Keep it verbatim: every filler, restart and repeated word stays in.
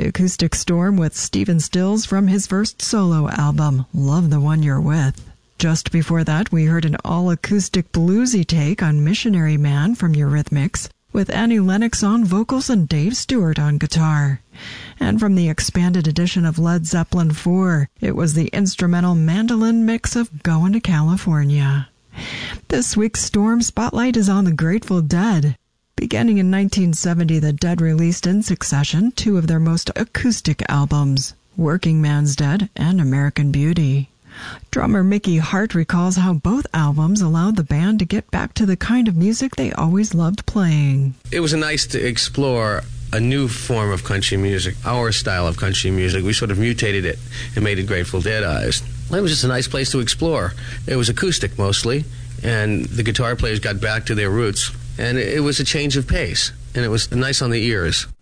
the acoustic storm with Stephen Stills from his first solo album, Love the One You're With. Just before that, we heard an all-acoustic bluesy take on Missionary Man from Eurythmics, with Annie Lennox on vocals and Dave Stewart on guitar. And from the expanded edition of Led Zeppelin four, it was the instrumental mandolin mix of Goin' to California. This week's Storm Spotlight is on the Grateful Dead. Beginning in nineteen seventy, the Dead released in succession two of their most acoustic albums, Working Man's Dead and American Beauty. Drummer Mickey Hart recalls how both albums allowed the band to get back to the kind of music they always loved playing. It was nice to explore a new form of country music, our style of country music. We sort of mutated it and made it Grateful Deadized. It was just a nice place to explore. It was acoustic mostly, and the guitar players got back to their roots. And it was a change of pace, and it was nice on the ears.